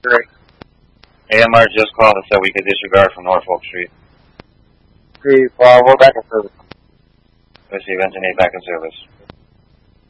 Great. AMR just called and said we could disregard from Norfolk Street. Okay, we're back in service. Let's see, engine 8 back in service.